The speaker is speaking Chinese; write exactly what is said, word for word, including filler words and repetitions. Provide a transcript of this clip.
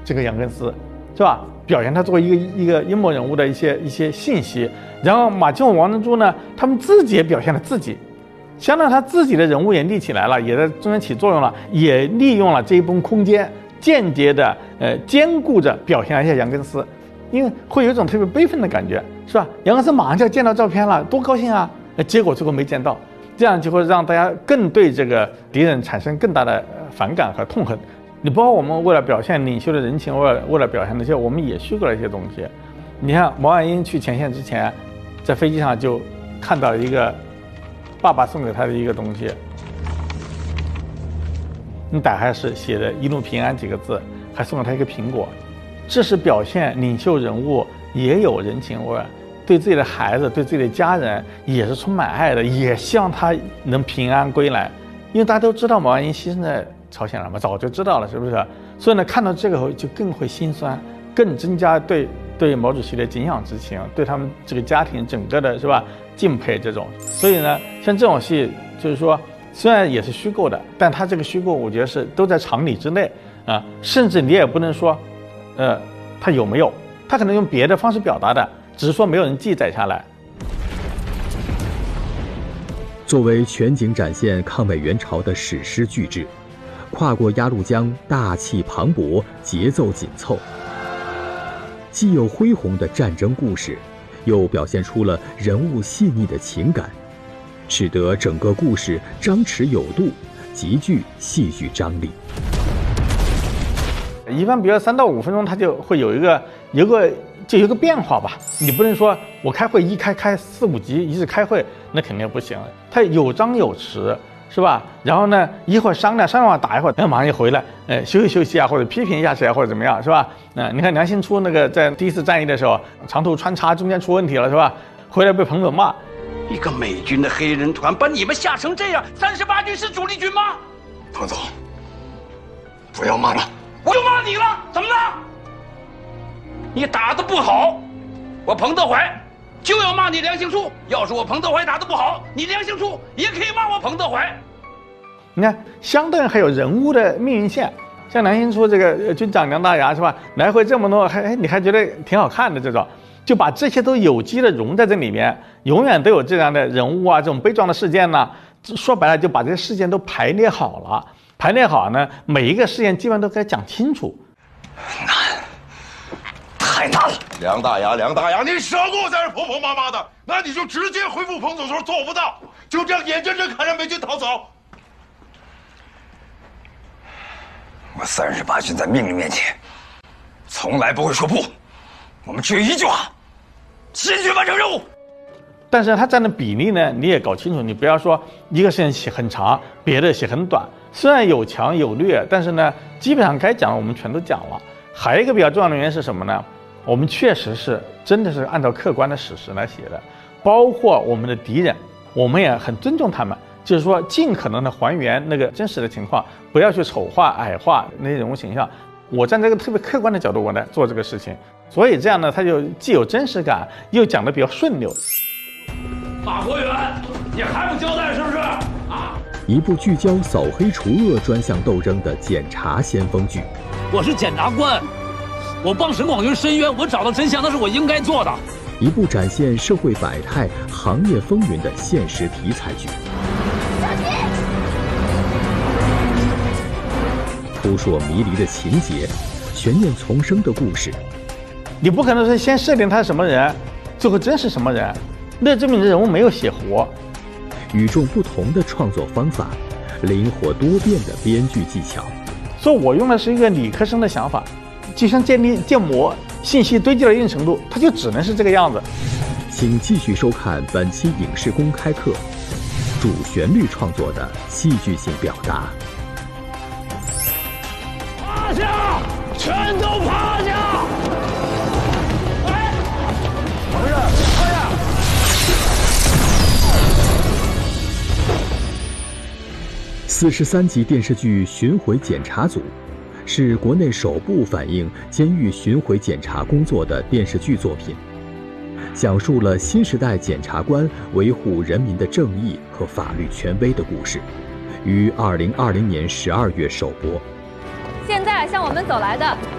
这个杨根思，是吧？表现他作为一个一个阴谋人物的一些一些信息。然后马金龙、王珍珠呢，他们自己也表现了自己，相当于他自己的人物也立起来了，也在中间起作用了，也利用了这一部分空间，间接的呃兼顾着表现了一下杨根思，因为会有一种特别悲愤的感觉，是吧？杨根思马上就要见到照片了，多高兴啊！结果最后没见到，这样就会让大家更对这个敌人产生更大的反感和痛恨。你包括我们为了表现领袖的人情，为了为了表现那些，我们也虚构了一些东西。你看毛岸英去前线之前，在飞机上就看到一个爸爸送给他的一个东西，你打开是写的一路平安几个字，还送了他一个苹果。这是表现领袖人物也有人情味，对自己的孩子对自己的家人也是充满爱的，也希望他能平安归来。因为大家都知道毛岸英牺牲在朝鲜了嘛，早就知道了，是不是？所以呢，看到这个后就更会心酸，更增加对对毛主席的敬仰之情，对他们这个家庭整个的是吧敬佩这种。所以呢，像这种戏就是说虽然也是虚构的，但它这个虚构我觉得是都在常理之内啊，甚至你也不能说呃它有没有，它可能用别的方式表达的，只是说没有人记载下来。 作为全景展现抗美援朝的史诗巨制，跨过鸭绿江，大气磅礴，节奏紧凑，既有恢宏的战争故事，又表现出了人物细腻的情感，使得整个故事张弛有度，极具戏剧张力。 一般比如三到五分钟，它就会有一个有一个就有一个变化吧。你不能说我开会一开开四五集一直开会，那肯定不行。它有张有弛，是吧？然后呢，一会儿商量商量完打一会儿，哎，马上就回来，哎，休息休息啊，或者批评一下谁啊，或者怎么样，是吧？那你看梁兴初那个在第一次战役的时候，长途穿插中间出问题了，是吧？回来被彭总骂， 一个美军的黑人团把你们吓成这样，三十八军是主力军吗？ 彭总，不要骂了。 我又骂你了，怎么了？你打得不好，我彭德怀就要骂你梁兴初。要是我彭德怀打得不好，你梁兴初也可以骂我彭德怀。 你看，相对还有人物的命运线，像梁兴初这个军长梁大牙是吧？来回这么多，还你还觉得挺好看的这种，就把这些都有机的融在这里面，永远都有这样的人物啊，这种悲壮的事件呢。说白了，就把这些事件都排列好了。排列好呢，每一个事件基本上都该讲清楚。 难，太难了。 梁大牙，梁大牙，你少给我在这婆婆妈妈的，那你就直接回复彭总说做不到，就这样眼睁睁看着美军逃走。 我三十八军在命令面前，从来不会说不。我们只有一句话：坚决完成任务。 但是它占的比例呢，你也搞清楚，你不要说一个事情写很长，别的写很短。虽然有强有劣，但是呢，基本上该讲的我们全都讲了。还有一个比较重要的原因是什么呢？我们确实是真的是按照客观的史实来写的，包括我们的敌人，我们也很尊重他们，就是说尽可能的还原那个真实的情况，不要去丑化矮化那些人物形象。我站在一个特别客观的角度，我来做这个事情，所以这样呢，它就既有真实感，又讲得比较顺溜。 马国元，你还不交代是不是？啊！ 一部聚焦扫黑除恶专项斗争的检察先锋剧。 我是检察官，我帮沈广军申冤，我找到真相，那是我应该做的。 一部展现社会百态、行业风云的现实题材剧。扑朔迷离的情节，悬念丛生的故事。 你不可能是先设定他是什么人，最后真是什么人。那证明人物没有写活。 与众不同的创作方法，灵活多变的编剧技巧。 所以我用的是一个理科生的想法，就像建立建模，信息堆积到一定程度，它就只能是这个样子。 请继续收看本期影视公开课，主旋律创作的戏剧性表达。 趴下，全都趴下！哎，怎么回事？趴下！ 四十三集电视剧《巡回检查组》是国内首部反映监狱巡回检查工作的电视剧作品，讲述了新时代检察官维护人民的正义和法律权威的故事，于二零二零年十二月首播。 现在向我们走来的